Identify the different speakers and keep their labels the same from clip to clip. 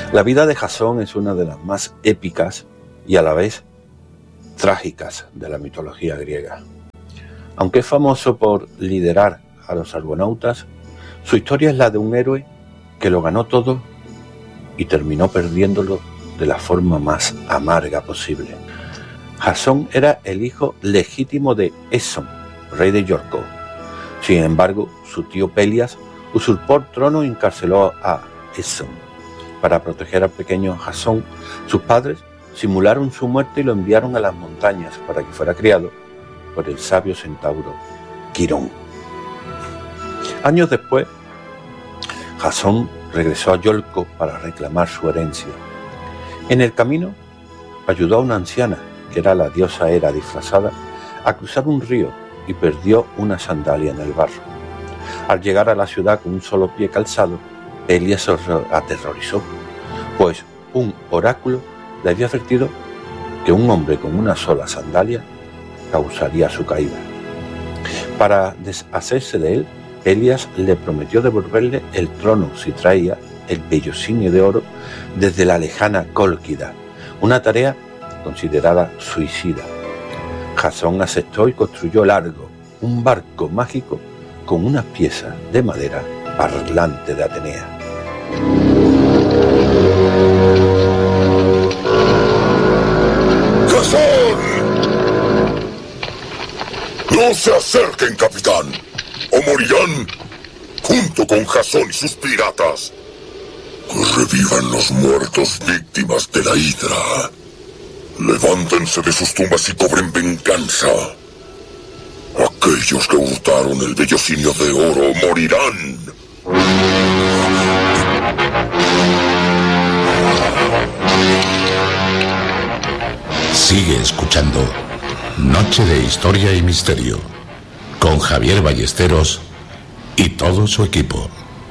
Speaker 1: La vida de Jasón es una de las más épicas y a la vez trágicas de la mitología griega. Aunque es famoso por liderar a los argonautas, su historia es la de un héroe que lo ganó todo y terminó perdiéndolo de la forma más amarga posible. Jasón era el hijo legítimo de Esón, rey de Iorco. Sin embargo, su tío Pelias usurpó el trono y encarceló a Esón. Para proteger al pequeño Jasón, sus padres simularon su muerte y lo enviaron a las montañas para que fuera criado por el sabio centauro Quirón. Años después, Jasón regresó a Iolco para reclamar su herencia. En el camino, ayudó a una anciana, que era la diosa Hera disfrazada, a cruzar un río y perdió una sandalia en el barro. Al llegar a la ciudad con un solo pie calzado, Pelias se aterrorizó, pues un oráculo le había advertido que un hombre con una sola sandalia causaría su caída. Para deshacerse de él, Pelias le prometió devolverle el trono si traía el vellocinio de oro desde la lejana Cólquida, una tarea considerada suicida. Jasón aceptó y construyó el Argo, un barco mágico con una pieza de madera parlante de Atenea.
Speaker 2: ¡Jasón! ¡No se acerquen, capitán! ¡O morirán junto con Jasón y sus piratas! ¡Que revivan los muertos víctimas de la Hidra! ¡Levántense de sus tumbas y cobren venganza! Aquellos que hurtaron el vellocinio de oro morirán.
Speaker 3: Sigue escuchando Noche de Historia y Misterio con Javier Ballesteros y todo su equipo.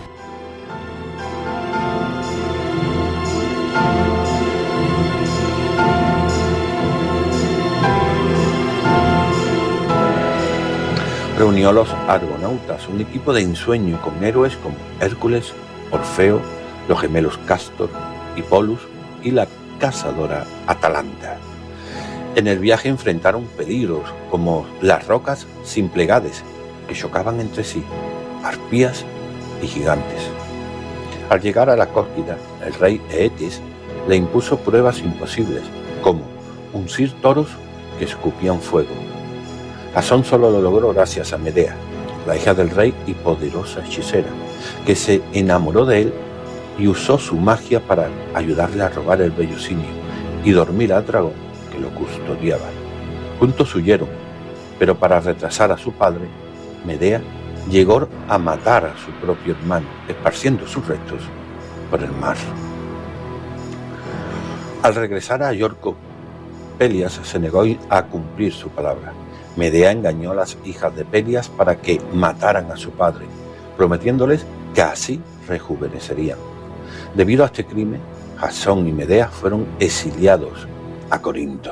Speaker 1: Reunió a los argonautas, un equipo de ensueño con héroes como Hércules, Orfeo, los gemelos Cástor y Polus y la cazadora Atalanta. En el viaje enfrentaron peligros como las rocas sin Plegades, que chocaban entre sí, arpías y gigantes. Al llegar a la Cólquida, el rey Eetes le impuso pruebas imposibles, como uncir toros que escupían fuego. Jasón solo lo logró gracias a Medea, la hija del rey y poderosa hechicera, que se enamoró de él y usó su magia para ayudarle a robar el vellocinio y dormir al dragón que lo custodiaba. Juntos huyeron, pero para retrasar a su padre, Medea llegó a matar a su propio hermano, esparciendo sus restos por el mar. Al regresar a Iorco, Pelias se negó a cumplir su palabra. Medea engañó a las hijas de Pelias para que mataran a su padre, prometiéndoles que así rejuvenecerían. Debido a este crimen, Jasón y Medea fueron exiliados a Corinto.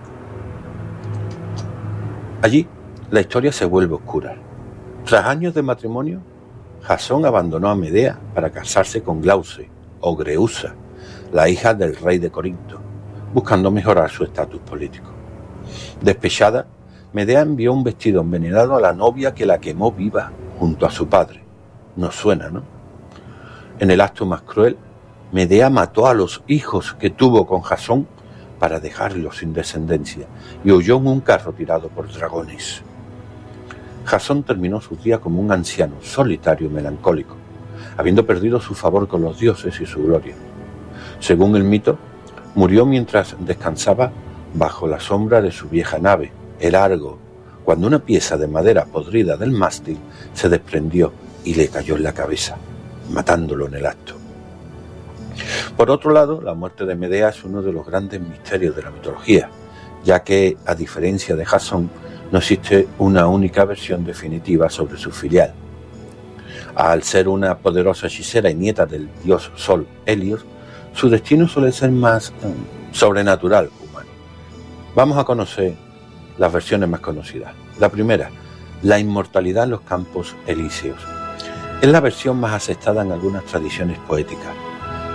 Speaker 1: Allí, la historia se vuelve oscura. Tras años de matrimonio, Jasón abandonó a Medea para casarse con Glauce o Greusa, la hija del rey de Corinto, buscando mejorar su estatus político. Despechada, Medea envió un vestido envenenado a la novia que la quemó viva junto a su padre. Nos suena, ¿no? En el acto más cruel, Medea mató a los hijos que tuvo con Jasón para dejarlos sin descendencia y huyó en un carro tirado por dragones. Jasón terminó sus días como un anciano solitario y melancólico, habiendo perdido su favor con los dioses y su gloria. Según el mito, murió mientras descansaba bajo la sombra de su vieja nave, el Argo, cuando una pieza de madera podrida del mástil se desprendió y le cayó en la cabeza, matándolo en el acto. Por otro lado, la muerte de Medea es uno de los grandes misterios de la mitología, ya que, a diferencia de Jasón, no existe una única versión definitiva sobre su filial. Al ser una poderosa hechicera y nieta del dios Sol, Helios, su destino suele ser más sobrenatural, humano. Vamos a conocer las versiones más conocidas. La primera, la inmortalidad en los campos elíseos. Es la versión más aceptada en algunas tradiciones poéticas.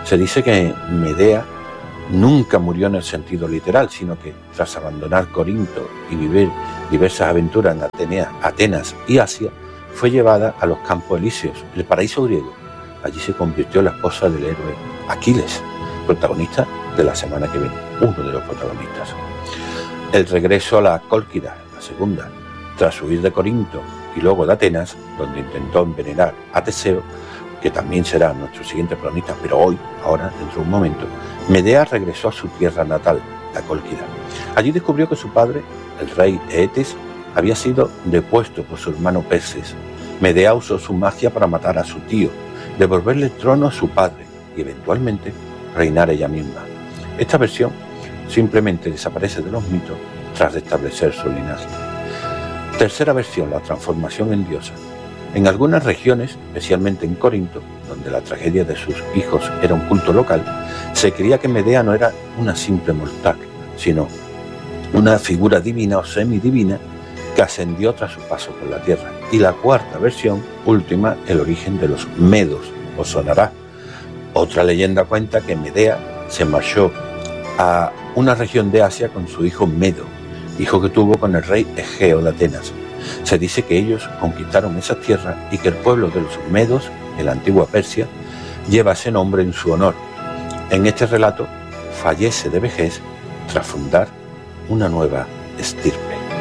Speaker 1: Se dice que Medea nunca murió en el sentido literal, sino que tras abandonar Corinto y vivir diversas aventuras en Atenas y Asia, fue llevada a los Campos Elíseos, el paraíso griego. Allí se convirtió en la esposa del héroe Aquiles, protagonista de la semana que viene, uno de los protagonistas. El regreso a la Cólquida, la segunda, tras huir de Corinto y luego de Atenas, donde intentó envenenar a Teseo, que también será nuestro siguiente protagonista, pero ahora, dentro de un momento, Medea regresó a su tierra natal, la Cólquida. Allí descubrió que su padre, el rey Eetes, había sido depuesto por su hermano Perses. Medea usó su magia para matar a su tío, devolverle el trono a su padre y eventualmente reinar ella misma. Esta versión simplemente desaparece de los mitos tras restablecer su linaje. Tercera versión, la transformación en diosa. En algunas regiones, especialmente en Corinto, donde la tragedia de sus hijos era un culto local, se creía que Medea no era una simple mortal, sino una figura divina o semidivina que ascendió tras su paso por la tierra. Y la cuarta versión, última, el origen de los medos, os sonará. Otra leyenda cuenta que Medea se marchó a una región de Asia con su hijo Medo, hijo que tuvo con el rey Egeo de Atenas. Se dice que ellos conquistaron esas tierras y que el pueblo de los medos, en la antigua Persia, lleva ese nombre en su honor. En este relato fallece de vejez tras fundar una nueva estirpe.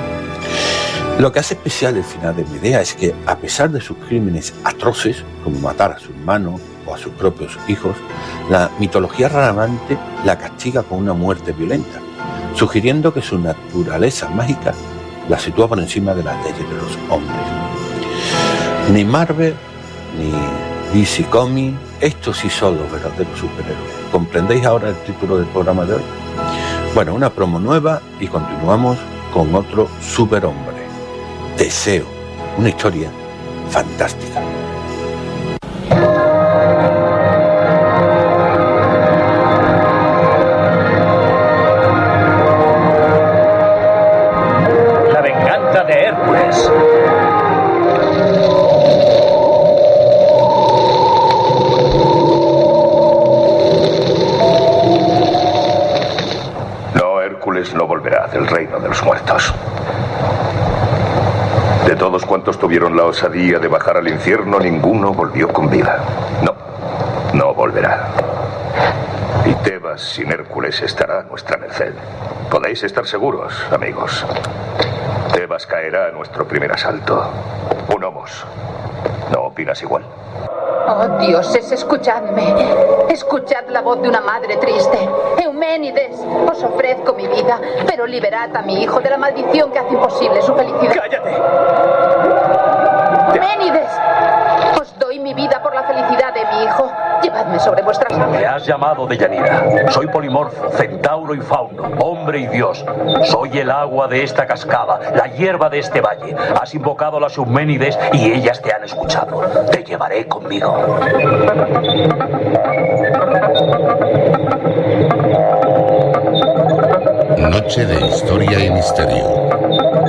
Speaker 1: Lo que hace especial el final de Medea es que, a pesar de sus crímenes atroces, como matar a su hermano o a sus propios hijos, la mitología raramente la castiga con una muerte violenta, sugiriendo que su naturaleza mágica la sitúa por encima de las leyes de los hombres. Ni Marvel, ni DC Comics, estos sí son los verdaderos superhéroes. ¿Comprendéis ahora el título del programa de hoy? Bueno, una promo nueva y continuamos con otro superhombre, Teseo, una historia fantástica.
Speaker 4: La venganza de Hércules.
Speaker 5: No, Hércules no volverá del reino de los muertos. De todos cuantos tuvieron la osadía de bajar al infierno, ninguno volvió con vida. No volverá. Y Tebas sin Hércules estará a nuestra merced. Podéis estar seguros, amigos. Tebas caerá a nuestro primer asalto. Unamos. ¿No opinas igual?
Speaker 6: Oh, dioses, escuchadme. Escuchad la voz de una madre triste. Euménides, os ofrezco mi vida, pero liberad a mi hijo de la maldición que hace imposible su felicidad.
Speaker 4: ¡Cállate!
Speaker 6: Euménides, os doy mi vida por la felicidad de mi hijo. Llevadme sobre vuestras alas.
Speaker 4: Me has llamado Deyanira. Soy polimorfo, centauro y fauno, hombre y dios. Soy el agua de esta cascada, la hierba de este valle. Has invocado a las Euménides y ellas te han escuchado. Te llevaré conmigo.
Speaker 3: Noche de historia y misterio.